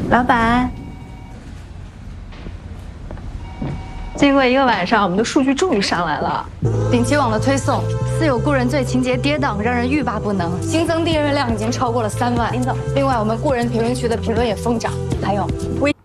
老板，经过1个晚上，我们的数据终于上来了。 顶级网的推送，私有故人罪情节跌宕，让人欲罢不能。新增订阅量已经超过了3万。林总，另外我们故人评论区的评论也疯涨，还有微。